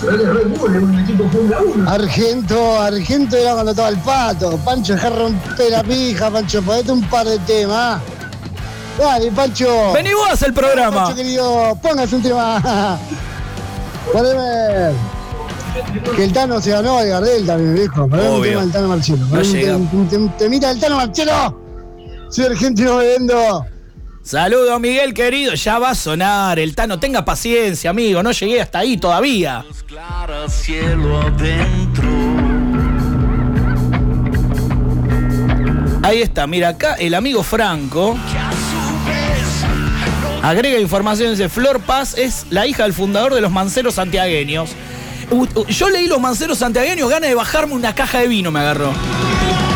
Argento era cuando estaba el Pato. Pancho, dejá romper la pija, Pancho, ponete un par de temas. Dale, Pancho. Vení vos al programa. Pancho querido, póngase un tema. Poneme. Que el Tano se ganó de Gardel también, viejo. Poneme un tema del Tano Marchelo. Un temita del Tano Marchelo. Soy argentino bebiendo. Saludos, Miguel querido. Ya va a sonar. El Tano, tenga paciencia, amigo. No llegué hasta ahí todavía. Ahí está, mira, acá el amigo Franco agrega información, dice: Flor Paz es la hija del fundador de los Manceros Santiagueños. Yo leí los Manceros Santiagueños, ganas de bajarme una caja de vino me agarró.